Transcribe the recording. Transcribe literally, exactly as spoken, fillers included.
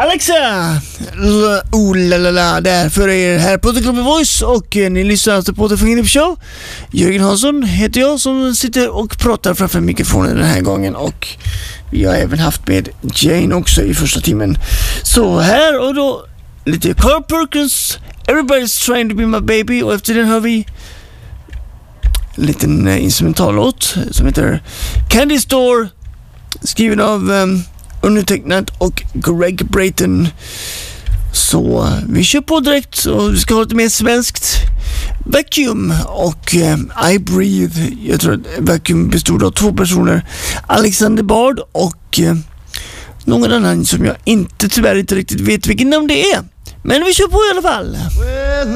Alexa! Oh la la la, där för er här på The Global Voice och eh, ni lyssnar alltså på The Fingertip Show. Jörgen Hansson heter jag som sitter och pratar framför mikrofonen den här gången och vi har även haft med Jane också i första timmen. Så här och då lite Carl Perkins, Everybody's Trying to Be My Baby, och efter den hör vi en liten eh, instrumentallåt som heter Candy Store, skriven av um, undertecknat och Greg Brayton. Så vi kör på direkt och vi ska ha lite mer svenskt. Vacuum och eh, I Breathe. Jag tror att Vacuum bestod av två personer, Alexander Bard och eh, någon annan som jag inte tyvärr inte riktigt vet vilken namn det är. Men vi kör på i alla fall.